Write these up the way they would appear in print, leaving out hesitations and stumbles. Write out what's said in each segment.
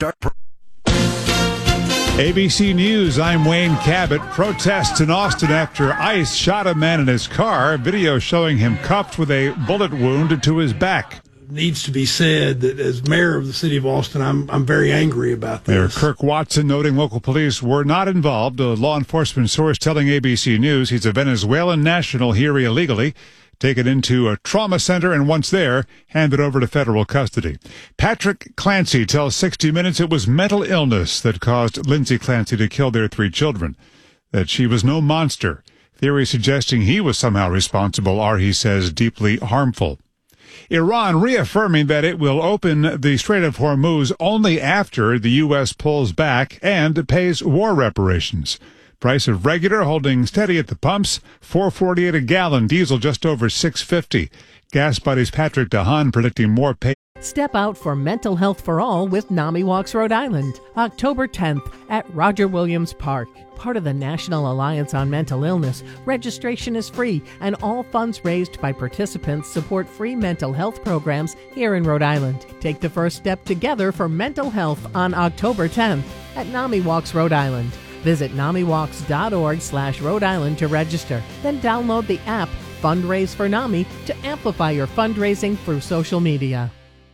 ABC News, I'm Wayne Cabot. Protests in Austin after ICE shot a man in his car. Video showing him cuffed with a bullet wound to his back. It needs to be said that as mayor of the city of Austin, I'm very angry about this. Mayor Kirk Watson noting local police were not involved. A law enforcement source telling ABC News he's a Venezuelan national here illegally, taken into a trauma center, and once there, handed over to federal custody. Patrick Clancy tells 60 Minutes it was mental illness that caused Lindsay Clancy to kill their 3 children, that she was no monster. Theories suggesting he was somehow responsible are, he says, deeply harmful. Iran reaffirming that it will open the Strait of Hormuz only after the U.S. pulls back and pays war reparations. Price of regular holding steady at the pumps, $4.48 a gallon. Diesel just over $6.50. Gas Buddies Patrick DeHaan predicting more pay. Step out for mental health for all with NAMI Walks Rhode Island, October 10th at Roger Williams Park. Part of the National Alliance on Mental Illness, registration is free, and all funds raised by participants support free mental health programs here in Rhode Island. Take the first step together for mental health on October 10th at NAMI Walks Rhode Island. Visit NAMIWalks.org/Rhode Island to register. Then download the app Fundraise for NAMI to amplify your fundraising through social media.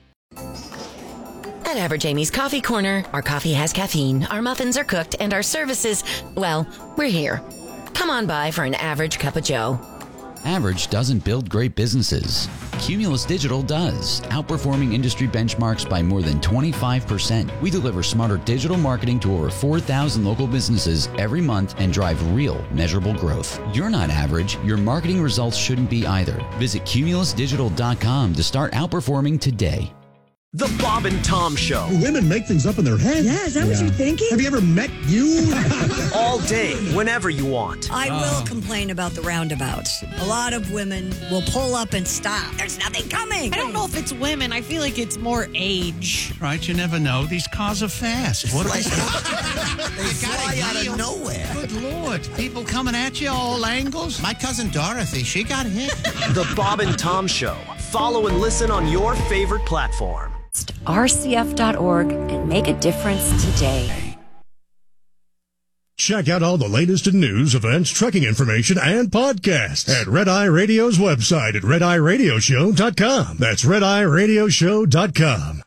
At Average Amy's Coffee Corner, our coffee has caffeine, our muffins are cooked, and our services, well, we're here. Come on by for an average cup of joe. Average doesn't build great businesses. Cumulus Digital does, outperforming industry benchmarks by more than 25%. We deliver smarter digital marketing to over 4,000 local businesses every month and drive real, measurable growth. You're not average. Your marketing results shouldn't be either. Visit cumulusdigital.com to start outperforming today. The Bob and Tom Show. Women make things up in their head. Yeah, is that what you're thinking? Have you ever met you? All day, whenever you want. I will complain about the roundabouts. A lot of women will pull up and stop. There's nothing coming. I don't know if it's women. I feel like it's more age. Right, you never know. These cars are fast. What they fly out of nowhere. Good Lord. People coming at you all angles. My cousin Dorothy, she got hit. The Bob and Tom Show. Follow and listen on your favorite platform. RCF.org and make a difference today. Check out all the latest in news, events, trucking information, and podcasts at Red Eye Radio's website at RedEyeRadioshow.com. That's RedEyeRadioshow.com.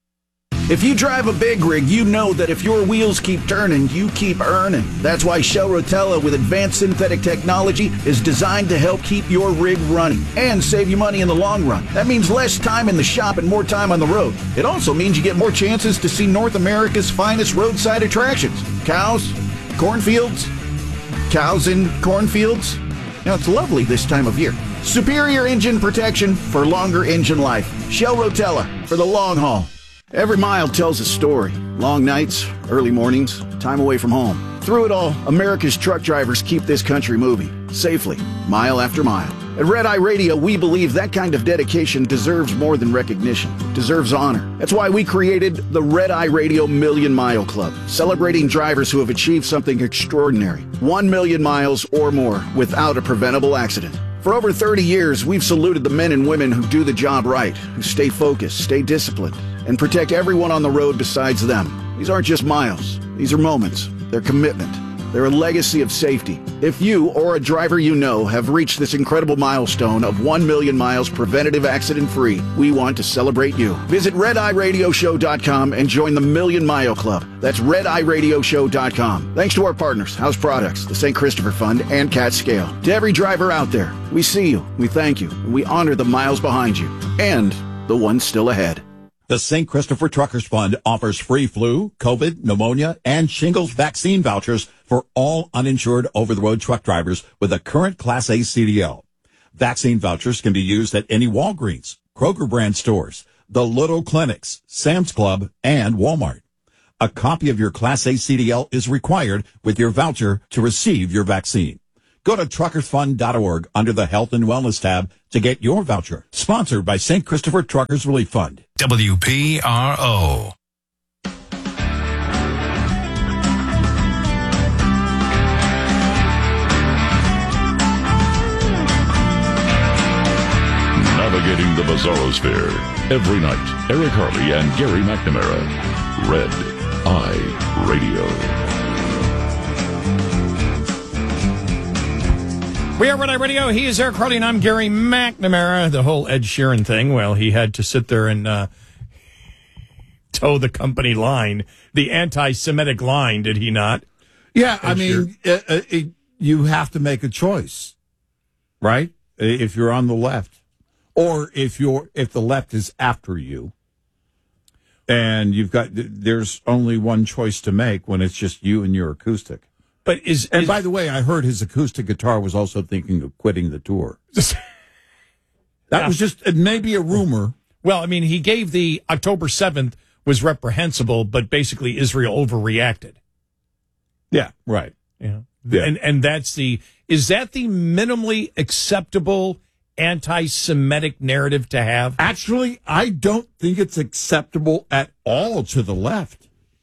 If you drive a big rig, you know that if your wheels keep turning, you keep earning. That's why Shell Rotella with advanced synthetic technology is designed to help keep your rig running and save you money in the long run. That means less time in the shop and more time on the road. It also means you get more chances to see North America's finest roadside attractions. Cows, cornfields, cows in cornfields. Now, it's lovely this time of year. Superior engine protection for longer engine life. Shell Rotella for the long haul. Every mile tells a story. Long nights, early mornings, time away from home. Through it all, America's truck drivers keep this country moving, safely, mile after mile. At Red Eye Radio, we believe that kind of dedication deserves more than recognition, deserves honor. That's why we created the Red Eye Radio Million Mile Club, celebrating drivers who have achieved something extraordinary. 1 million miles or more without a preventable accident. For over 30 years, we've saluted the men and women who do the job right, who stay focused, stay disciplined, and protect everyone on the road besides them. These aren't just miles. These are moments. They're commitment. They're a legacy of safety. If you or a driver you know have reached this incredible milestone of 1 million miles preventative accident-free, we want to celebrate you. Visit RedEyeRadioshow.com and join the Million Mile Club. That's RedEyeRadioshow.com. Thanks to our partners, House Products, the St. Christopher Fund, and Cat Scale. To every driver out there, we see you, we thank you, and we honor the miles behind you, and the ones still ahead. The St. Christopher Truckers Fund offers free flu, COVID, pneumonia, and shingles vaccine vouchers for all uninsured over-the-road truck drivers with a current Class A CDL. Vaccine vouchers can be used at any Walgreens, Kroger brand stores, the Little Clinics, Sam's Club, and Walmart. A copy of your Class A CDL is required with your voucher to receive your vaccine. Go to truckersfund.org under the Health and Wellness tab to get your voucher. Sponsored by St. Christopher Truckers Relief Fund. WPRO. Navigating the Bizarrosphere. Every night, Eric Harley and Gary McNamara. Red Eye Radio. We are Red Eye Radio. He is Eric Harley, and I'm Gary McNamara. The whole Ed Sheeran thing, well, he had to sit there and toe the company line, the anti-Semitic line, did he not? Yeah, I mean, you have to make a choice, right? If you're on the left, or if the left is after you, and there's only one choice to make when it's just you and your acoustic. But by the way, I heard his acoustic guitar was also thinking of quitting the tour. That was just maybe a rumor. Well, I mean, he gave the October 7th was reprehensible, but basically Israel overreacted. Yeah, right. Yeah. And is that the minimally acceptable anti-Semitic narrative to have? Actually, I don't think it's acceptable at all to the left.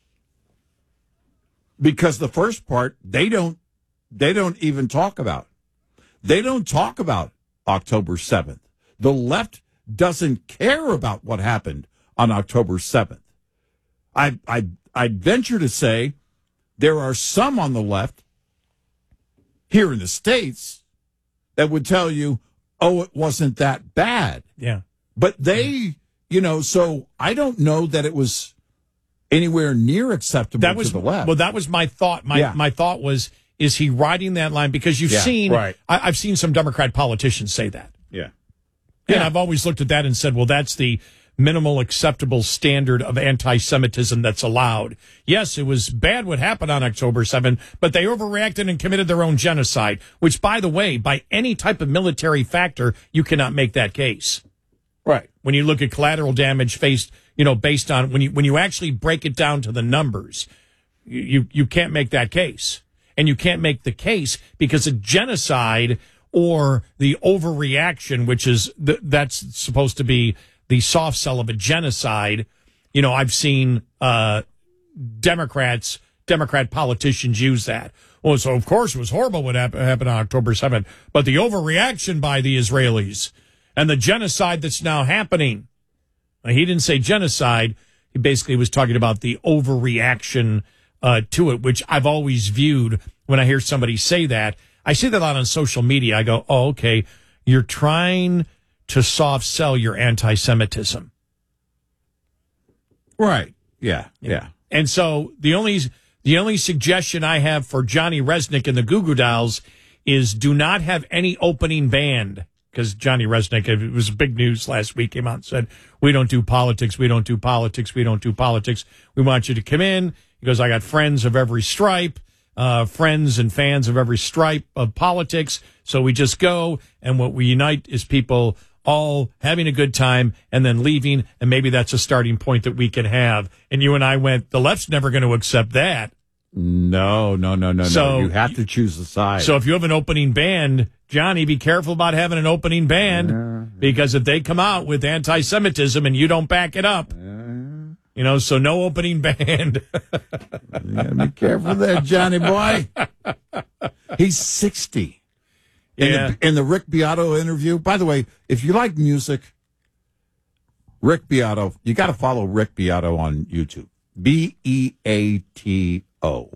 Because the first part, they don't even talk about. They don't talk about October 7th. The left doesn't care about what happened on October 7th. I'd venture to say there are some on the left here in the States that would tell you, oh, it wasn't that bad. Yeah. But they, so I don't know that it was anywhere near acceptable to the left. Well, that was my thought. My thought was, is he riding that line? Because you've seen, right. I've seen some Democrat politicians say that. Yeah. And I've always looked at that and said, well, that's the minimal acceptable standard of anti-Semitism that's allowed. Yes, it was bad what happened on October 7th, but they overreacted and committed their own genocide, which, by the way, by any type of military factor, you cannot make that case. Right. When you look at collateral damage faced, based on when you actually break it down to the numbers, you can't make that case. And you can't make the case because a genocide or the overreaction, which is that's supposed to be the soft sell of a genocide. I've seen Democrat politicians use that. Well, so of course it was horrible what happened on October 7th, but the overreaction by the Israelis and the genocide that's now happening. Now, he didn't say genocide. He basically was talking about the overreaction to it, which I've always viewed when I hear somebody say that. I see that a lot on social media. I go, oh, okay, you're trying to soft sell your anti-Semitism. Right. Yeah. Yeah. And so the only suggestion I have for Johnny Resnick and the Goo Goo Dolls is do not have any opening band. Because Johnny Resnick, it was big news last week, came out and said, we don't do politics, we don't do politics, we don't do politics. We want you to come in. He goes, I got friends of every stripe, friends and fans of every stripe of politics. So we just go, and what we unite is people all having a good time and then leaving, and maybe that's a starting point that we can have. And you and I went, the left's never going to accept that. No. So you have to choose the side. So if you have an opening band, Johnny, be careful about having an opening band because if they come out with anti-Semitism and you don't back it up, so no opening band. You gotta be careful there, Johnny boy. He's 60. In the Rick Beato interview, by the way, if you like music, Rick Beato, you got to follow Rick Beato on YouTube. Beato.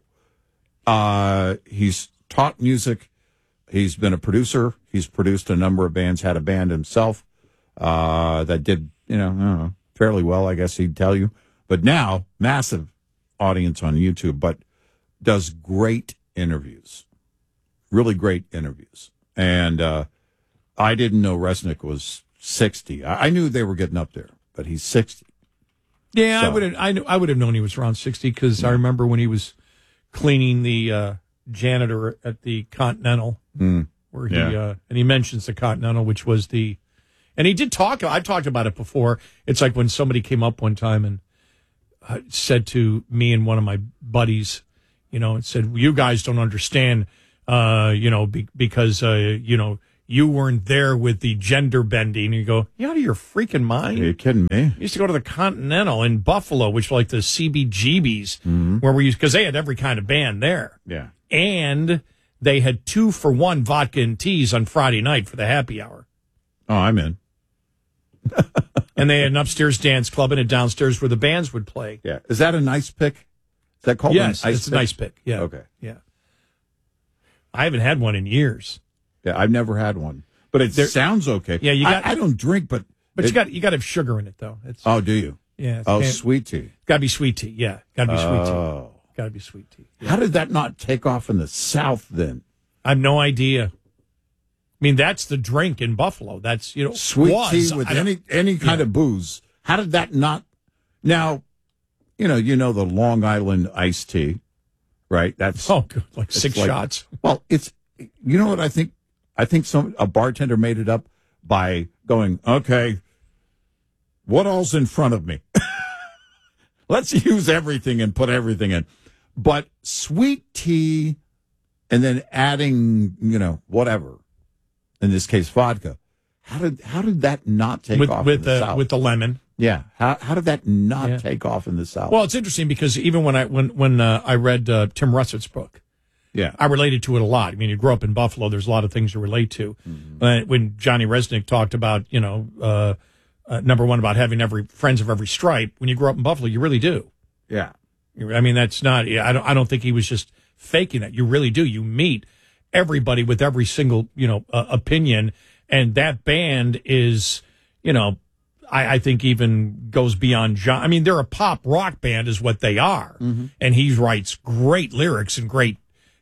He's taught music. He's been a producer. He's produced a number of bands, had a band himself that did, fairly well, I guess he'd tell you. But now, massive audience on YouTube, but does great interviews. Really great interviews. And I didn't know Resnick was 60. I knew they were getting up there, but he's 60. Yeah, So- I would have known he was around 60 because I remember when he was cleaning the janitor at the Continental, where he and he mentions the Continental, which was and he did talk. I've talked about it before. It's like when somebody came up one time and said to me and one of my buddies, and said, "You guys don't understand, because you weren't there with the gender bending." And you go, "You out of your freaking mind? Are you kidding me?" I used to go to the Continental in Buffalo, which was like the CBGBs, where because they had every kind of band there. Yeah. And they had 2-for-1 vodka and teas on Friday night for the happy hour. Oh, I'm in. And they had an upstairs dance club and a downstairs where the bands would play. Yeah. Is that a nice pick? Is that called yes, an ice it's pick? an ice pick. Yeah. Okay. Yeah. I haven't had one in years. Yeah, I've never had one, but it sounds okay. Yeah, I don't drink, but you got to have sugar in it though. Oh, do you? Yeah. Sweet tea. Got to be sweet tea. Yeah. Got to be sweet tea. Got to be sweet tea. Yeah. How did that not take off in the South then? I have no idea. I mean, that's the drink in Buffalo. That's, sweet tea with any kind of booze. How did that not? Now, you know the Long Island iced tea, right? That's good. Like six shots. Well, it's you know what I think. I think a bartender made it up by going, okay, what all's in front of me? Let's use everything and put everything in. But sweet tea and then adding, whatever, in this case, vodka. How did that not take off in the South? With the lemon? Yeah. How did that not take off in the South? Well, it's interesting because even when I read Tim Russett's book, I related to it a lot. I mean, you grew up in Buffalo. There's a lot of things to relate to. Mm-hmm. When Johnny Resnick talked about, number one, about having friends of every stripe, when you grow up in Buffalo, you really do. Yeah. I mean, that's not, I don't think he was just faking that. You really do. You meet everybody with every single, opinion. And that band is, I think even goes beyond John. I mean, they're a pop rock band is what they are. Mm-hmm. And he writes great lyrics and great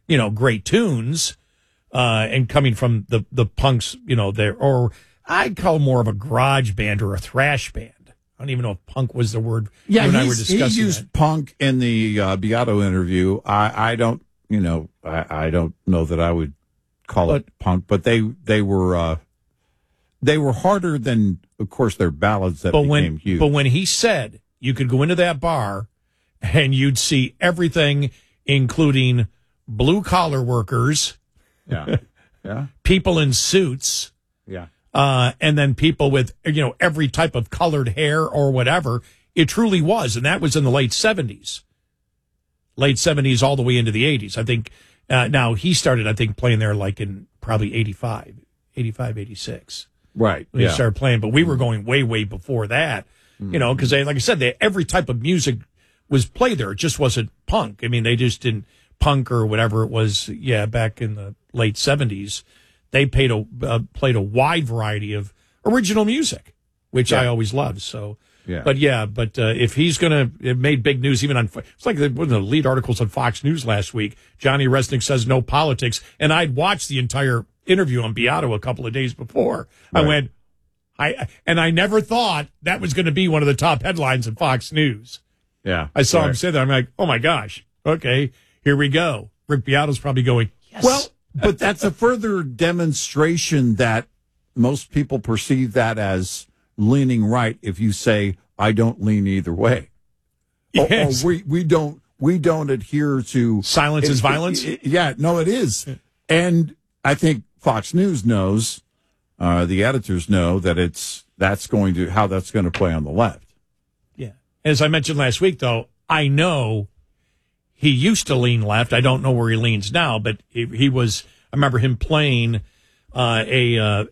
tunes. And coming from the punks, or I'd call more of a garage band or a thrash band. I don't even know if punk was the word. Yeah, when I were discussing he used punk in the Beato interview. I don't know that I would call it punk, but they were harder than, of course, their ballads that became huge. But when he said you could go into that bar and you'd see everything, including blue collar workers, people in suits, and then people with every type of colored hair or whatever, it truly was, and that was in the late 70s all the way into the 80s. I think now he started, I think, playing there like in probably 85, 86. Right. When he started playing, but we were going way, way before that, because like I said, every type of music was played there. It just wasn't punk. I mean, they just didn't punk or whatever it was. Yeah. Back in the late 70s, they played a wide variety of original music, which I always loved. So, but if he's it made big news even on, it's like one of the lead articles on Fox News last week. Johnny Resnick says no politics. And I'd watched the entire interview on Beato a couple of days before. Right. I never thought that was going to be one of the top headlines in Fox News. Yeah. I saw him say that. I'm like, oh my gosh. Okay, here we go. Rick Beato's probably going, yes. Well, but that's a further demonstration that most people perceive that as leaning right if you say, I don't lean either way. Yes. Or we don't adhere to... Silence is violence? No, it is. And I think Fox News knows, the editors know that how that's going to play on the left. Yeah. As I mentioned last week, though, I know he used to lean left. I don't know where he leans now, but he was. I remember him playing a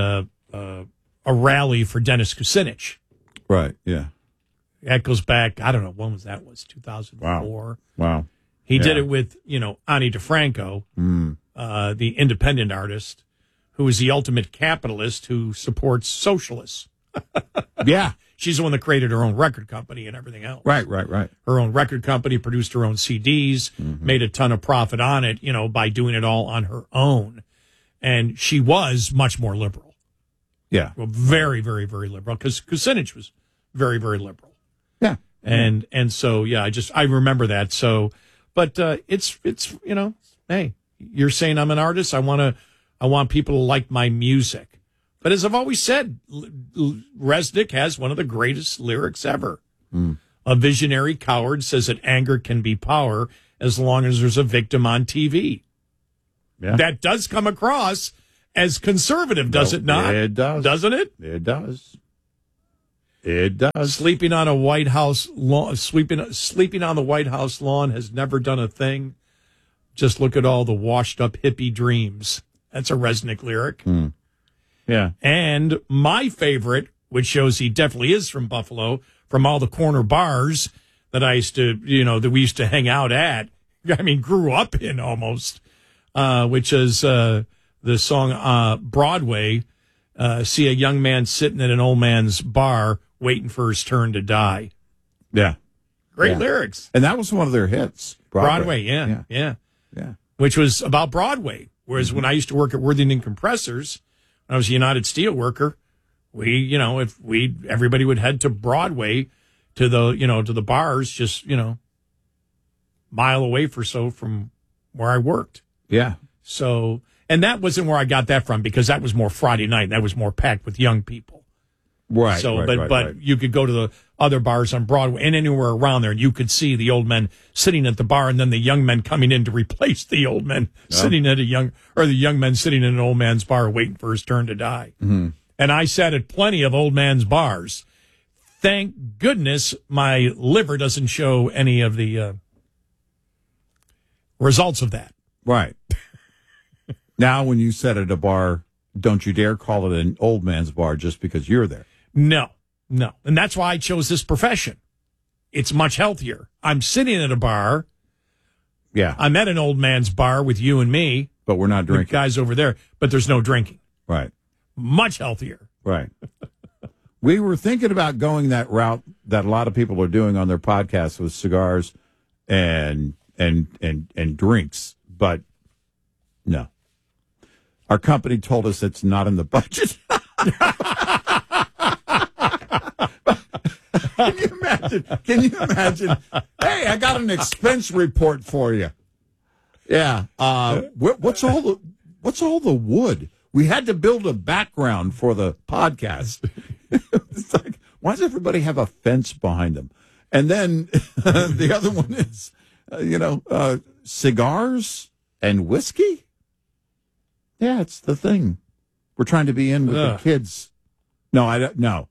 rally for Dennis Kucinich. Right. Yeah. That goes back. I don't know when that was. 2004. Wow. He did it with Ani DeFranco, the independent artist, who is the ultimate capitalist who supports socialists. Yeah. She's the one that created her own record company and everything else. Right. Her own record company, produced her own CDs, made a ton of profit on it, by doing it all on her own. And she was much more liberal. Yeah. Well, very, very, very liberal, because Kucinich was very, very liberal. Yeah. And so, I remember that. So, but it's hey, you're saying I'm an artist. I want people to like my music. But as I've always said, Resnick has one of the greatest lyrics ever. A visionary coward says that anger can be power as long as there's a victim on TV. Yeah. That does come across as conservative, does it not? It does. Doesn't it? It does. It does. Sleeping on a White House lawn, sleeping on the White House lawn has never done a thing. Just look at all the washed up hippie dreams. That's a Resnick lyric. Yeah. And my favorite, which shows he definitely is from Buffalo, from all the corner bars, that I used to, that we used to hang out at. I mean, grew up in almost, which is the song Broadway. See a young man sitting at an old man's bar waiting for his turn to die. Yeah. Great lyrics. And that was one of their hits. Broadway, yeah. Which was about Broadway. Whereas when I used to work at Worthington Compressors, when I was a United Steel worker, everybody would head to Broadway to the bars just, mile away from where I worked. Yeah. So, and that wasn't where I got that from, because that was more Friday night. That was more packed with young people. Right. So, but you could go to the other bars on Broadway and anywhere around there, and you could see the old men sitting at the bar, and then the young men coming in to replace the old men sitting at the young men sitting in an old man's bar waiting for his turn to die. Mm-hmm. And I sat at plenty of old man's bars. Thank goodness my liver doesn't show any of the results of that. Right. Now, when you sit at a bar, don't you dare call it an old man's bar just because you're there. No. And that's why I chose this profession. It's much healthier. I'm sitting at a bar. Yeah. I'm at an old man's bar with you and me. But we're not drinking. The guys over there, but there's no drinking. Right. Much healthier. Right. We were thinking about going that route that a lot of people are doing on their podcasts with cigars and drinks, but no. Our company told us it's not in the budget. Can you imagine? Hey, I got an expense report for you. Yeah. What's all the wood? We had to build a background for the podcast. It's like, why does everybody have a fence behind them? And then the other one is, cigars and whiskey. Yeah, it's the thing. We're trying to be in with the kids. No, I don't. No,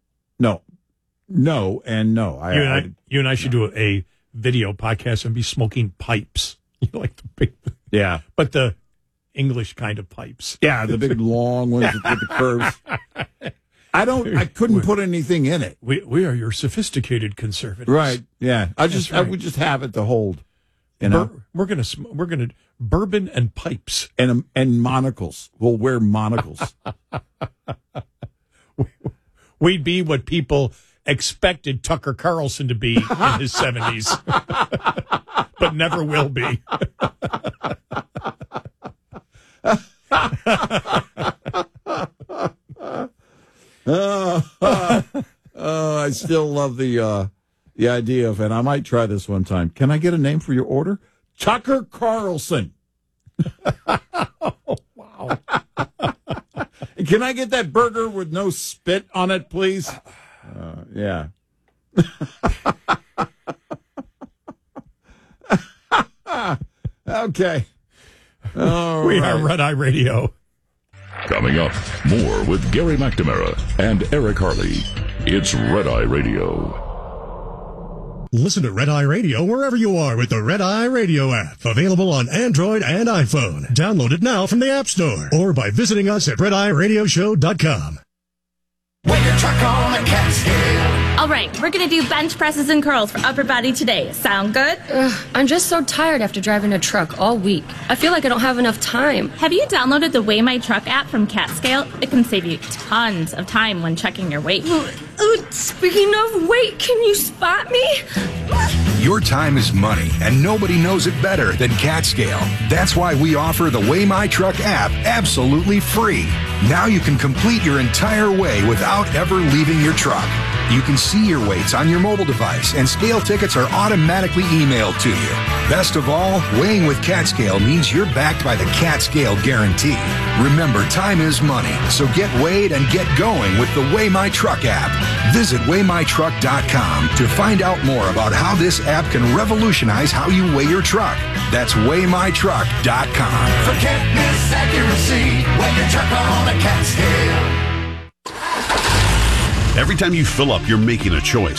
and no. You and I should do a video podcast and be smoking pipes. Like the big, but the English kind of pipes. Yeah, the big long ones with the curves. I couldn't put anything in it. We are your sophisticated conservatives, right? Yeah, I would just have it to hold. We're gonna bourbon and pipes and monocles. We'll wear monocles. We'd be what people expected Tucker Carlson to be in his 70s, but never will be. I still love the idea of, and I might try this one time. Can I get a name for your order? Tucker Carlson. Oh, wow. Can I get that burger with no spit on it, please? Yeah. Okay. We are Red Eye Radio. Coming up, more with Gary McNamara and Eric Harley. It's Red Eye Radio. Listen to Red Eye Radio wherever you are with the Red Eye Radio app. Available on Android and iPhone. Download it now from the App Store or by visiting us at RedEyeRadioshow.com. When your truck on the Catskill. All right, we're going to do bench presses and curls for upper body today. Sound good? I'm just so tired after driving a truck all week. I feel like I don't have enough time. Have you downloaded the Weigh My Truck app from CatScale? It can save you tons of time when checking your weight. Speaking of weight, can you spot me? Your time is money, and nobody knows it better than CatScale. That's why we offer the Weigh My Truck app absolutely free. Now you can complete your entire weigh without ever leaving your truck. You can see your weights on your mobile device, and scale tickets are automatically emailed to you. Best of all, weighing with CatScale means you're backed by the CatScale Guarantee. Remember, time is money, so get weighed and get going with the Weigh My Truck app. Visit WeighMyTruck.com to find out more about how this app can revolutionize how you weigh your truck. That's WeighMyTruck.com. Forget miss accuracy when your truck on a Catskill. Every time you fill up, you're making a choice.